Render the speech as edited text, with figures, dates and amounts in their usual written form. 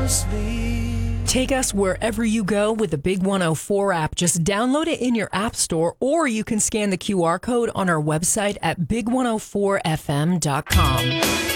Take us wherever you go with the Big 104 app. Just download it in your app store, or you can scan the QR code on our website at big104fm.com.